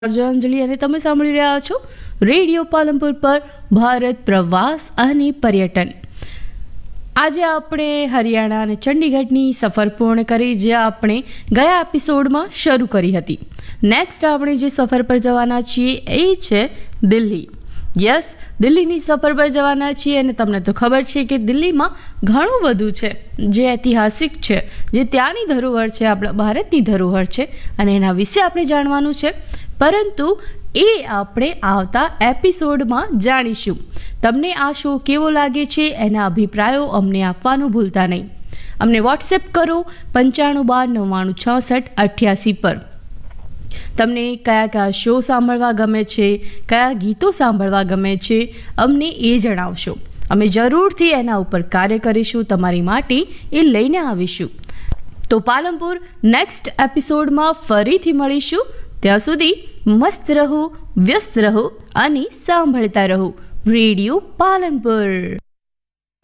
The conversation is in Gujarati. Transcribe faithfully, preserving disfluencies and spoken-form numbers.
અંજલિ અને તમે સાંભળી રહ્યા છો રેડિયો પાલનપુર પર ભારત પ્રવાસ અને પર્યટન. આજે આપણે હરિયાણા અને ચંડીગઢની સફર પૂર્ણ કરી જે આપણે ગયા એપિસોડમાં શરૂ કરી હતી. નેક્સ્ટ આપણે જે સફર પર જવાના છીએ એ છે દિલ્હી. યસ, દિલ્હીની સફર પર જવાના છીએ અને તમને તો ખબર છે કે દિલ્હીમાં ઘણું બધું છે જે ઐતિહાસિક છે, જે ત્યાંની ધરોહર છે, આપણા ભારતની ધરોહર છે અને એના વિશે આપણે જાણવાનું છે. પરંતુ એ આપણે આવતા એપિસોડમાં જાણીશું. તમને આ શો કેવો લાગે છે એના અભિપ્રાયો અમને આપવાનું ભૂલતા નહીં. અમને વોટ્સએપ કરો પંચાણું બાર નવ્વાણું છાસઠ અઠ્યાસી પર. તમને કયા કયા શો સાંભળવા ગમે છે, કયા ગીતો સાંભળવા ગમે છે, અમને એ જણાવશો. અમે જરૂરથી એના ઉપર કાર્ય કરીશું, તમારી માટે એ લઈને આવીશું. તો પાલનપુર નેક્સ્ટ એપિસોડમાં ફરીથી મળીશું. ત્યાં સુધી મસ્ત રહો, વ્યસ્ત રહો અને સાંભળતા રહો રેડિયો પાલનપુર.